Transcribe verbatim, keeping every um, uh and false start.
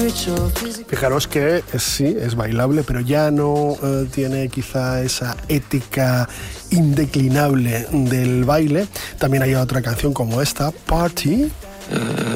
Fijaros que eh, sí, es bailable, pero ya no eh, tiene quizá esa ética indeclinable del baile. También hay otra canción como esta, Party.